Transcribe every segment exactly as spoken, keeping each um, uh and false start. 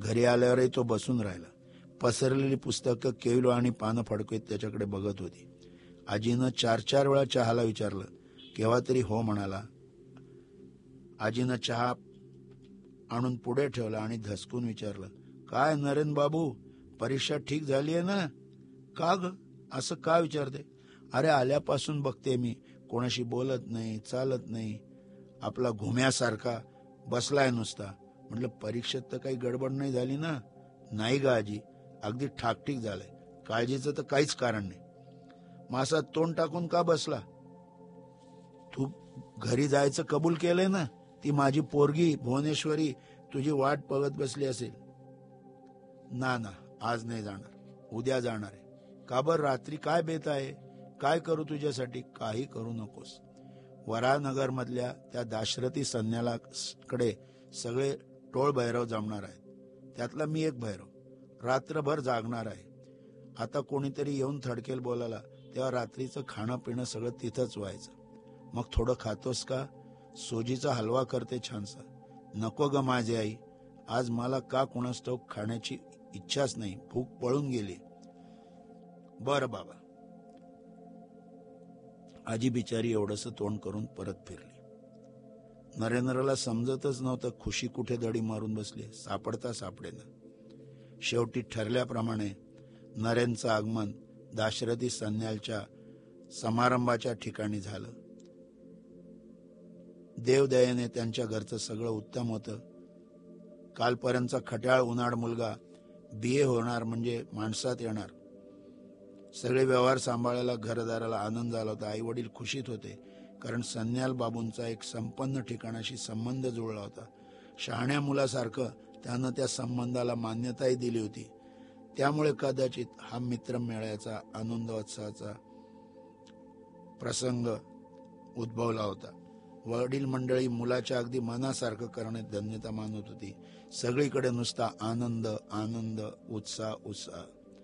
घरी आल्यावरही तो बसून राहिला. पसरलेली पुस्तकं केवलं आणि पानं फडकवीत त्याच्याकडे बघत होती. आजीनं चार चार वेळा चहाला विचारलं. केव्हा तरी हो म्हणाला. आजीनं चहा आणून पुढे ठेवला आणि धसकून विचारलं, काय नरेन बाबू, परीक्षा ठीक झाली आहे ना? का ग असं का विचारते? अरे आल्यापासून बघते मी, कोणाशी बोलत नाही, चालत नाही, आपला घुम्यासारखा बसलाय नुसता. म्हटलं परीक्षेत तर काही गडबड नाही झाली ना? नाही ग आजी, अगदी ठाकठीक झालंय, काळजीचं तर काहीच कारण नाही. मासा तोंड टाकून का बसला? तू घरी जायचं कबूल केलंय ना? ती माझी पोरगी भुवनेश्वरी तुझी वाट बघत बसली असेल. ना ना, आज नाही जाणार, उद्या जाणार आहे. का बर, रात्री काय बेत आहे? काय करू तुझ्यासाठी? काही करू नकोस. वरानगर मधल्या त्या दाशरथी संन्याला कडे सगळे टोळ भैरव जमणार आहेत. त्यातला मी एक भैरव. रात्रभर जागणार आहे. आता कोणीतरी येऊन थडकेल बोलायला, तेव्हा रात्रीचं खाणं पिणं सगळं तिथंच व्हायचं. मग थोडं खातोस का? सोजीचा हलवा करते छानसा. नको ग माझी आई, आज मला का कुणास ठाऊक खाण्याची इच्छाच नाही, भूक पळून गेली. बर बाबा. आजी बिचारी एवढंसं तोंड करून परत फिरली. नरेंद्रला समजतच नव्हतं खुशी कुठे दडी मारून बसली, सापडता सापडेना. शेवटी ठरल्याप्रमाणे नरेनचं आगमन दाशरथी संन्यालच्या समारंभाच्या ठिकाणी झालं. देवदयेने त्यांच्या घरचं सगळं उत्तम होतं. कालपर्यंतचा खट्याळ उन्हाळ मुलगा बी ए होणार म्हणजे माणसात येणार. सगळे व्यवहार सांभाळायला घरदाराला आनंद झाला होता. आई वडील खुशीत होते, कारण संन्याल बाबूंचा एक संपन्न ठिकाणाशी संबंध जुळला होता. शहाण्या मुलासारखं त्यानं त्या संबंधाला मान्यताही दिली होती. त्यामुळे कदाचित हा मित्र मिळायचा आनंदोत्सवाचा प्रसंग उद्भवला होता. वडील मंडळी मुलाच्या अगदी मनासारखं करण्यात धन्यता मानत होती. सगळीकडे नुसता आनंद आनंद, उत्साह उत्साह.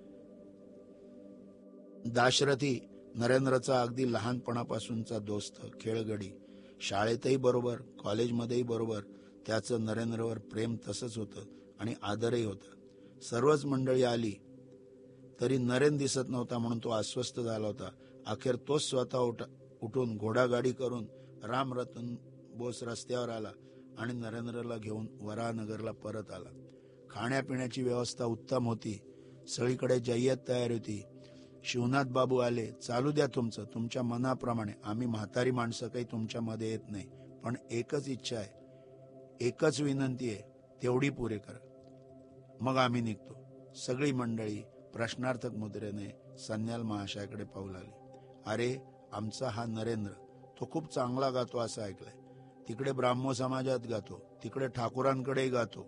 दाशरथी नरेंद्रचा अगदी लहानपणापासूनचा दोस्त, खेळगडी. शाळेतही बरोबर, कॉलेजमध्येही बरोबर. त्याचं नरेंद्रवर प्रेम तसंच होतं आणि आदरही होता. सर्वच मंडळी आली तरी नरेन दिसत नव्हता म्हणून तो अस्वस्थ झाला होता. अखेर तोच स्वतः उठ उठून घोडागाडी करून रामरतन बोस रस्त्यावर आला आणि नरेंद्रला घेऊन वराहनगरला परत आला. खाण्यापिण्याची व्यवस्था उत्तम होती. सगळीकडे जय्यत तयारी होती. शिवनाथ बाबू आले. चालू द्या तुमचं, तुमच्या मनाप्रमाणे. आम्ही म्हातारी माणसं काही तुमच्या मध्ये येत नाही, पण एकच इच्छा आहे, एकच विनंती आहे, तेवढी पुरे करा, मग आम्ही निघतो. सगळी मंडळी प्रश्नार्थक मुद्रेने संन्याल महाशयाकडे पाहू लागली. अरे, आमचा हा नरेंद्र, तो खूप चांगला गातो असं ऐकलंय. तिकडे ब्राह्मो समाजात गातो, तिकडे ठाकूरांकडेही गातो.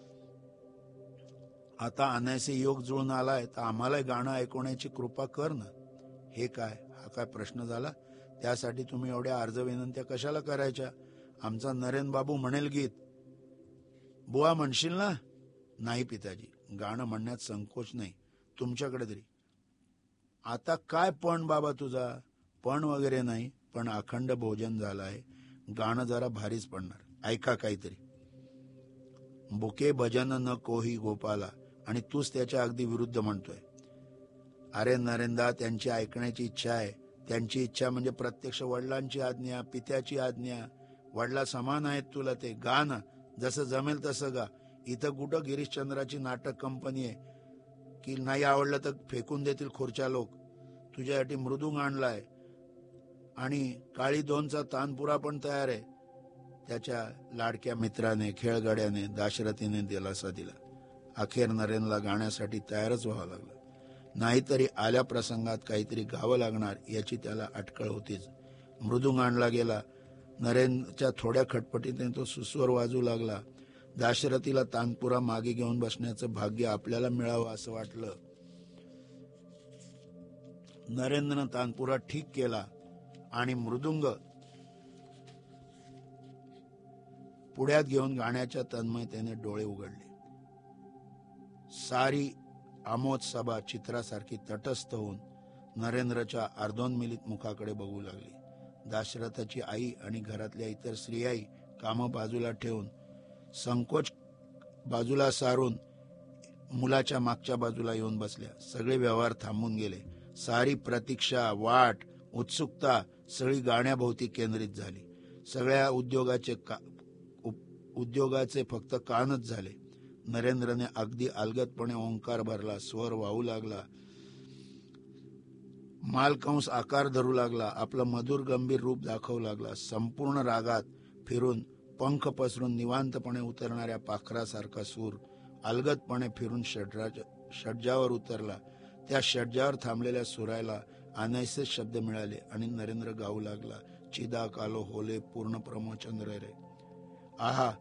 आता अनायसे योग जुळून आलाय तर आम्हाला गाणं ऐकवण्याची कृपा कर ना. हे काय, हा काय प्रश्न झाला? त्यासाठी तुम्ही एवढ्या अर्ज विनंत्या कशाला करायच्या? आमचा नरेन बाबू म्हणेल गीत. बुवा म्हणशील ना? नाही पिताजी, गाणं म्हणण्यात संकोच नाही, तुमच्याकडे तरी. आता काय पण बाबा तुझा? पण वगैरे नाही, पण अखंड भोजन झालाय, गाणं जरा भारीच पडणार, ऐका काहीतरी. बुके भजन न कोही गोपाला, आणि तूच त्याच्या अगदी विरुद्ध म्हणतोय. अरे नरेंदा, त्यांची ऐकण्याची इच्छा आहे. त्यांची इच्छा म्हणजे प्रत्यक्ष वडिलांची आज्ञा, पित्याची आज्ञा. वडिला समान आहेत तुला, ते गा ना, जसं जमेल तसं गा. इथं कुठं गिरीशचंद्राची नाटक कंपनी आहे की नाही आवडलं तर फेकून देतील खुर्च्या लोक. तुझ्यासाठी मृदुंग आणलाय आणि काळी दोनचा तानपुरा पण तयार आहे. त्याच्या लाडक्या मित्राने, खेळगड्याने, दाशरथीने दिलासा दिला. अखेर नरेनला गाण्यासाठी तयारच व्हावं लागलं. नाहीतरी आल्या प्रसंगात काहीतरी गावं लागणार याची त्याला अटकळ होतीच. मृदुंग आणला गेला. नरेनच्या थोड्या खटपटीने तो सुस्वर वाजू लागला. दाशरथीला तानपुरा मागे घेऊन बसण्याचं भाग्य आपल्याला मिळावं असं वाटलं. नरेंद्रनं तानपुरा ठीक केला आणि मृदुंग पुढ्यात घेऊन गाण्याच्या तन्मयतेने डोळे उघडले. सारी आमोद सभा चित्रासारखी तटस्थ होऊन नरेंद्रच्या अर्धोन्मिलित मुखाकडे बघू लागली. दाशरथाची आई आणि घरातल्या इतर स्त्रियाही कामं बाजूला ठेवून, संकोच बाजूला सारून मुलाच्या मागच्या बाजूला येऊन बसल्या. सगळे व्यवहार थांबून गेले. सारी प्रतीक्षा, वाट, उत्सुकता सगळी गाण्याभोवती केंद्रित झाली. सगळ्या उद्योगाचे का उद्योगाचे फक्त कानच झाले. नरेंद्रने अगदी अलगदपणे ओंकार भरला. स्वर वाहू लागला. मालकंस आकार धरू लागला. आपलं मधुर गंभीर रूप दाखवू लागला. संपूर्ण रागात फिरून पंख पसरून निवांतपणे उतरणाऱ्या पाखरासारखा सूर अलगदपणे फिरून षड्राज षड्जावर उतरला. त्या षड्जावर थांबलेल्या सुरायला अनैसे शब्द मिळाले आणि नरेंद्र गाऊ लागला. चिदा कालो होले पूर्ण प्रमोचंद्र रे. आहा,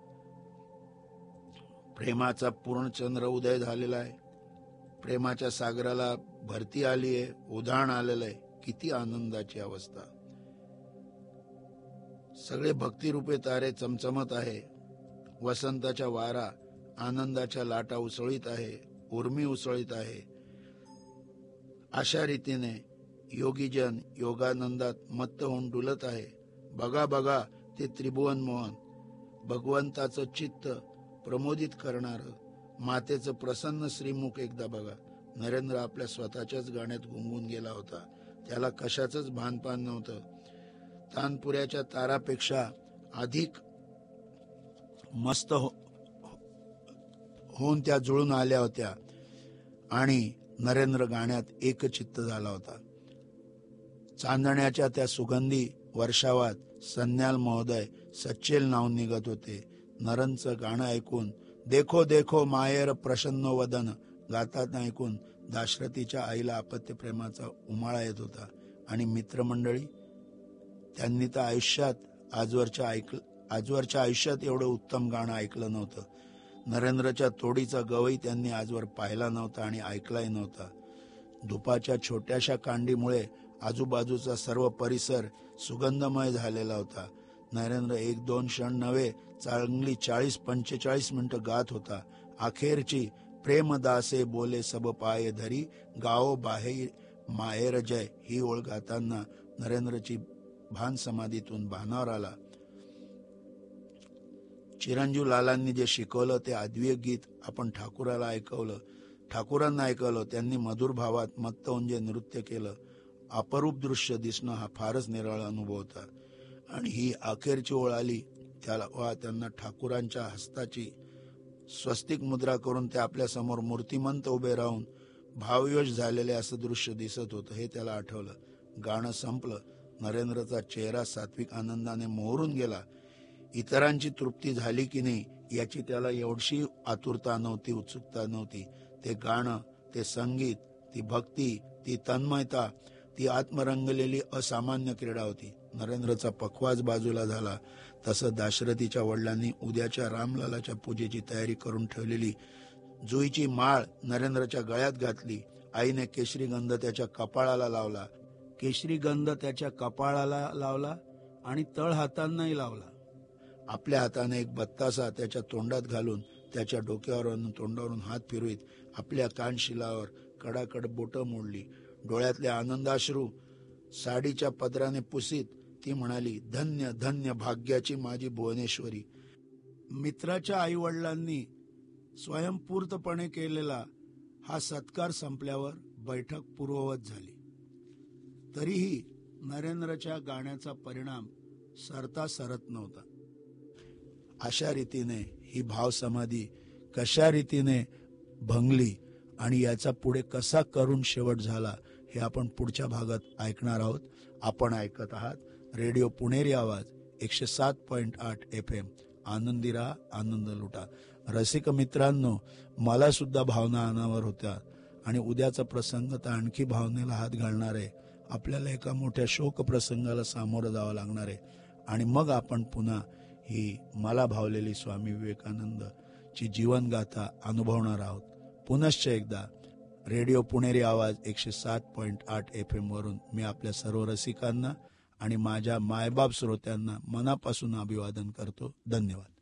प्रेमाचा पूर्णचंद्र उदय झालेला आहे. प्रेमाच्या सागराला भरती आली आहे, उधाण आलेलं आहे. किती आनंदाची अवस्था. सगळे भक्तिरूपे तारे चमचमत आहे. वसंताच्या वारा आनंदाच्या लाटा उसळीत आहे, उर्मी उसळीत आहे. अशा रीतीने योगीजन योगानंदात मत्त होऊन डुलत आहे. बघा बघा ते त्रिभुवन मोहन, भगवंताचं चित्त प्रमोदित करणार मातेचं प्रसन्न श्रीमुख एकदा बघा. नरेंद्र आपल्या स्वतःच्याच गाण्यात गुंगून गेला होता. त्याला कशाचंच भानपान नव्हतं. तानपुऱ्याच्या तारापेक्षा अधिक मस्त हो, होऊन त्या जुळून आल्या होत्या आणि नरेंद्र गाण्यात एकचित्त झाला होता. चांदण्याच्या त्या सुगंधी वर्षावात सन्याल महोदय सच्चेल नावून निघत होते. नरनचं गाणं ऐकून देखो देखो मायेर प्रसन्न वदन गातात ऐकून दाशरथीच्या आईला अपत्य प्रेमाचा उमाळा येत होता. आणि मित्रमंडळी, त्यांनी तर आयुष्यात आजवरच्या ऐक आजवरच्या आयुष्यात एवढं उत्तम गाणं ऐकलं नव्हतं. नरेंद्रच्या तोडीचा गवई त्यांनी आजवर पाहिला नव्हता आणि ऐकलाही नव्हता. धुपाच्या छोट्याशा कांडीमुळे आजूबाजूचा सर्व परिसर सुगंधमय झालेला होता. नरेंद्र एक दोन क्षण नव्हे, चांगली चाळीस पंचेचाळीस मिनिटं गात होता. अखेरची प्रेमदासे बोले सब पाय धरी गाओ बाहे माहेर जय ही ओळ गाताना नरेंद्रची भान समाधीतून भानावर आला. चिरंजीव लालांनी जे शिकवलं ते अद्वितीय गीत आपण ठाकूराला ऐकवलं ठाकूरांना ऐकवलं. त्यांनी मधुर भावात मत्त होऊन जे नृत्य केलं, अपरूप दृश्य दिसणं हा फारच निराळा अनुभव होता. आणि ही अखेरची ओळ आली त्याला वा त्यांना ठाकूरांच्या हस्ताची स्वस्तिक मुद्रा करून ते आपल्या समोर मूर्तिमंत उभे राहून भावयोश झालेले असं दृश्य दिसत होतं. हे त्याला आठवलं. गाणं संपलं. नरेंद्रचा चेहरा सात्विक आनंदाने मोहरून गेला. इतरांची तृप्ती झाली की नाही याची त्याला एवढी आतुरता नव्हती, उत्सुकता नव्हती. ते गाणं, ते संगीत, ती भक्ती, ती तन्मयता, ती आत्मरंगलेली असामान्य क्रीडा होती. नरेंद्रचा पखवाज बाजूला झाला तसं दाशरथीच्या वडिलांनी उद्याच्या रामलालाच्या पूजेची तयारी करून ठेवलेली जुईची माळ नरेंद्रच्या गळ्यात घातली. आईने केशरी गंध त्याच्या कपाळाला लावला केशरी गंध त्याच्या कपाळाला लावला आणि तळ हातांनाही लावला. आपल्या हाताने एक बत्तासा त्याच्या तोंडात घालून त्याच्या डोक्यावरून तोंडावरून हात फिरवीत आपल्या कानशिलावर कडाकड बोटं मोडली. डोळ्यातले आनंदाश्रू साडीच्या पदराने पुसीत ती म्हणाली, धन्य धन्य भाग्याची माझी भुवनेश्वरी. मित्राच्या आई वडिलांनी स्वयंपूर्तपणे केलेला हा सत्कार संपल्यावर बैठक पूर्ववत झाली. तरीही नरेंद्रच्या गाण्याचा परिणाम सरता सरत नव्हता. अशा रीतीने ही भाव समाधी कशा रीतीने भंगली आणि याचा पुढे कसा करून शेवट झाला हे आपण पुढच्या भागात ऐकणार आहोत. आपण ऐकत आहात रेडिओ पुणेरी आवाज एकशे सात पॉइंट आठ एफ एम. आनंदी राहा, आनंद लुटा. रसिक मित्रांनो, मला सुद्धा भावना अनावर होत्या आणि उद्याचा प्रसंग तर आणखी भावनेला हात घालणार आहे. आपल्याला एका मोठ्या शोक प्रसंगाला सामोरं जावं लागणार आहे आणि मग आपण पुन्हा ही मला भावलेली स्वामी विवेकानंद ची जीवनगाथा अनुभवणार आहोत. पुनश्च एकदा रेडिओ पुणेरी आवाज एकशे सात पॉइंट आठ एफ एम वरून मी आपल्या सर्व रसिकांना आणि माझ्या मायबाप श्रोत्यांना मनापासून अभिवादन करतो. धन्यवाद.